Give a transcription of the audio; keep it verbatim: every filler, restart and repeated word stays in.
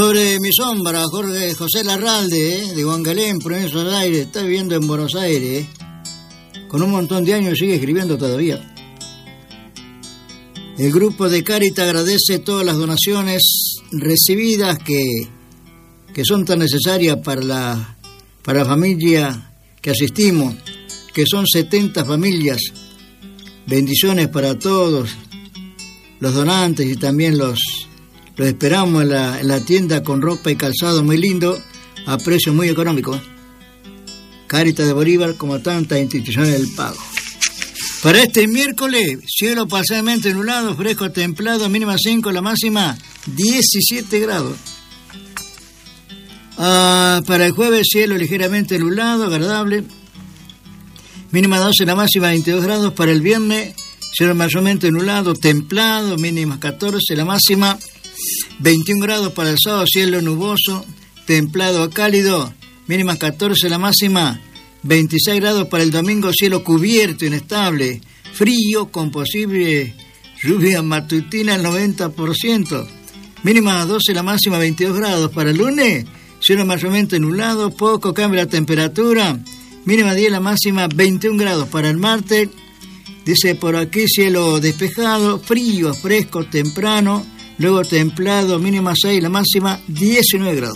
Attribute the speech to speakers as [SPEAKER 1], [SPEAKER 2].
[SPEAKER 1] Sobre mi sombra, Jorge José Larralde, ¿eh? de Huangalén, provincia del Aire, está viviendo en Buenos Aires, ¿eh? con un montón de años sigue escribiendo todavía. El grupo de Cáritas agradece todas las donaciones recibidas que, que son tan necesarias para la, para la familia que asistimos, que son setenta familias. Bendiciones para todos los donantes y también los, los esperamos en la, en la tienda con ropa y calzado muy lindo, a precio muy económico. Cáritas de Bolívar, como tantas instituciones del pago. Para este miércoles, cielo parcialmente nublado, fresco templado, mínima cinco, la máxima diecisiete grados. Ah, para el jueves, cielo ligeramente nublado, agradable, mínima doce, la máxima veintidós grados. Para el viernes, cielo mayormente nublado, templado, mínima catorce, la máxima veintiún grados. Para el sábado, cielo nuboso, templado a cálido, mínima catorce, la máxima veintiséis grados. Para el domingo, cielo cubierto, inestable, frío, con posible lluvia matutina al noventa por ciento. Mínima doce, la máxima veintidós grados. Para el lunes, cielo mayormente nublado, poco cambio la temperatura, mínima diez, la máxima veintiún grados. Para el martes, dice por aquí, cielo despejado, frío, fresco, temprano, luego templado, mínima seis, la máxima diecinueve grados.